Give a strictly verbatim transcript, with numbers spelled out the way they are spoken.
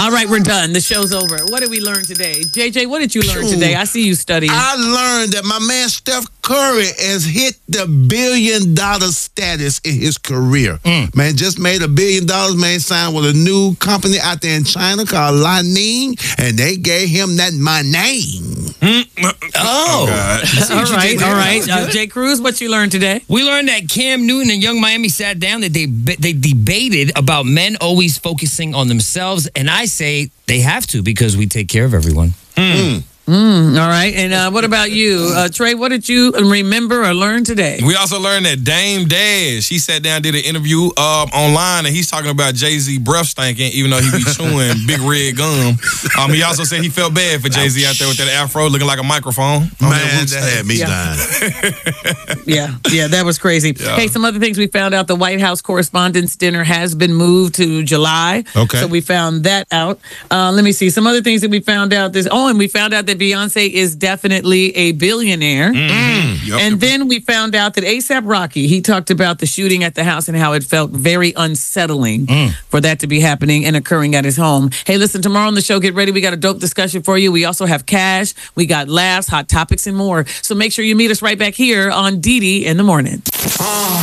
All right, we're done. The show's over. What did we learn today? J J, what did you learn today? I see you studying. I learned that my man Steph Curry has hit the billion dollar status in his career. Mm. Man, just made a billion dollars, man, signed with a new company out there in China called Li Ning, and they gave him that money. Mm. Oh. oh all right, all right. Uh, Jay Cruz, what you learned today? We learned that Cam Newton and Young Miami sat down, that they they debated about men always focusing on themselves, and I say they have to because we take care of everyone. Mm. Mm, all right. And uh, what about you? Uh, Trey, what did you remember or learn today? We also learned that Dame Dash, he sat down, did an interview um, online, and he's talking about Jay-Z breath stinking, even though he be chewing big red gum. Um, he also said he felt bad for Jay-Z out there with that afro looking like a microphone. Man, that had me yeah. dying. yeah, yeah, that was crazy. Yeah. Hey, some other things we found out. The White House Correspondents' Dinner has been moved to July. Okay. So we found that out. Uh, let me see. Some other things that we found out. This. Oh, and we found out that Beyonce is definitely a billionaire. Mm-hmm. Yep. And then we found out that ASAP Rocky, he talked about the shooting at the house and how it felt very unsettling mm. for that to be happening and occurring at his home. Hey, listen, tomorrow on the show, get ready. We got a dope discussion for you. We also have cash. We got laughs, hot topics, and more. So make sure you meet us right back here on D D in the morning.